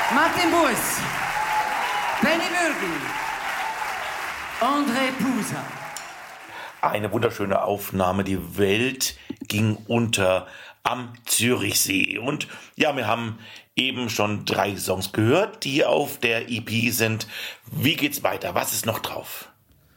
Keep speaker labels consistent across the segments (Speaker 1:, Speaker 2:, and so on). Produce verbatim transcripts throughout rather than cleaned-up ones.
Speaker 1: Martin Buß, Benny Würgel, André Pusa.
Speaker 2: Eine wunderschöne Aufnahme. Die Welt ging unter am Zürichsee. Und ja, wir haben eben schon drei Songs gehört, die auf der E P sind. Wie geht's weiter? Was ist noch drauf?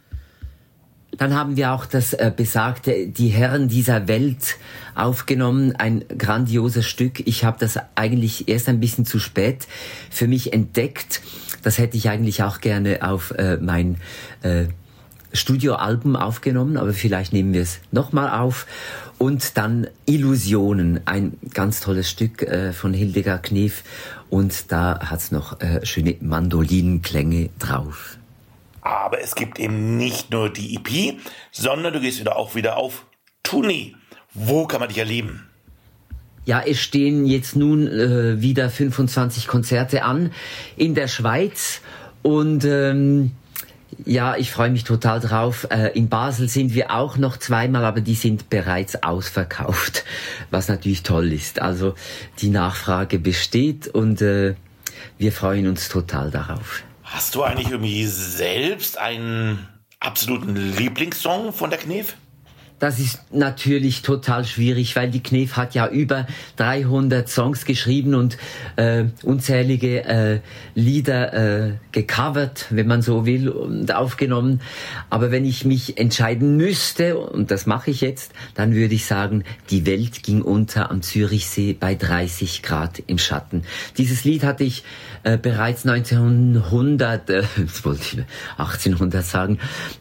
Speaker 3: Dann haben wir auch das äh, besagte Die Herren dieser Welt aufgenommen, ein grandioses Stück. Ich habe das eigentlich erst ein bisschen zu spät für mich entdeckt. Das hätte ich eigentlich auch gerne auf äh, mein äh, Studioalbum aufgenommen, aber vielleicht nehmen wir es nochmal auf. Und dann Illusionen, ein ganz tolles Stück äh, von Hildegard Knef. Und da hat's noch äh, schöne Mandolinenklänge drauf.
Speaker 2: Aber es gibt eben nicht nur die E P, sondern du gehst wieder auch wieder auf Tournee. Wo kann man dich erleben?
Speaker 3: Ja, es stehen jetzt nun äh, wieder fünfundzwanzig Konzerte an in der Schweiz und ähm, ja, ich freue mich total drauf. Äh, in Basel sind wir auch noch zweimal, aber die sind bereits ausverkauft, was natürlich toll ist. Also die Nachfrage besteht und äh, wir freuen uns total darauf.
Speaker 2: Hast du eigentlich irgendwie selbst einen absoluten Lieblingssong von der Knef?
Speaker 3: Das ist natürlich total schwierig, weil die Knef hat ja über dreihundert Songs geschrieben und äh, unzählige äh, Lieder äh, gecovert, wenn man so will, und aufgenommen. Aber wenn ich mich entscheiden müsste, und das mache ich jetzt, dann würde ich sagen, die Welt ging unter am Zürichsee bei dreißig Grad im Schatten. Dieses Lied hatte ich äh, bereits neunzehnhundert, äh, jetzt wollte ich achtzehnhundert sagen,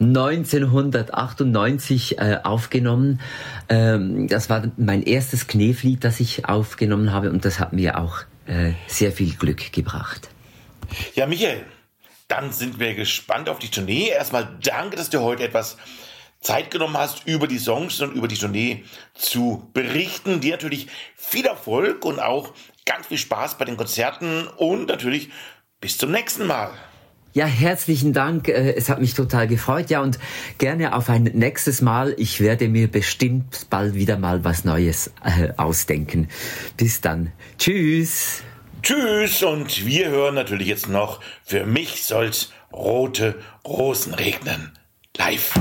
Speaker 3: neunzehnhundertachtundneunzig äh, auf aufgenommen. Ähm, das war mein erstes Kneflied, das ich aufgenommen habe und das hat mir auch äh, sehr viel Glück gebracht.
Speaker 2: Ja, Michael, dann sind wir gespannt auf die Tournee. Erstmal danke, dass du heute etwas Zeit genommen hast, über die Songs und über die Tournee zu berichten. Dir natürlich viel Erfolg und auch ganz viel Spaß bei den Konzerten und natürlich bis zum nächsten Mal.
Speaker 3: Ja, herzlichen Dank. Es hat mich total gefreut. Ja, und gerne auf ein nächstes Mal. Ich werde mir bestimmt bald wieder mal was Neues äh, ausdenken. Bis dann. Tschüss.
Speaker 2: Tschüss. Und wir hören natürlich jetzt noch Für mich soll's rote Rosen regnen. Live.